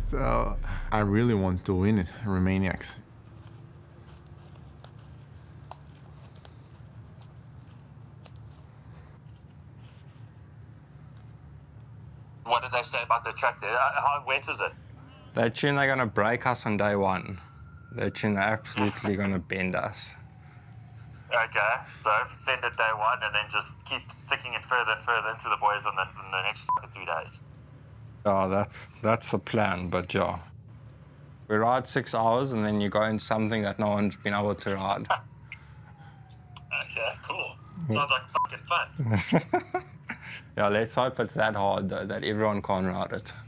So I really want to win it, Romaniacs. What did they say about the track there? How wet is it? They tune they're going to break us on day one. They tune they're absolutely going to bend us. Okay, so send it day one and then just keep sticking it further and further into the boys in the next 3 days. Oh, that's the plan, but yeah. We ride 6 hours and then you go in something that no one's been able to ride. Okay, cool. Sounds like fucking fun. Yeah, let's hope it's that hard though, that everyone can't ride it.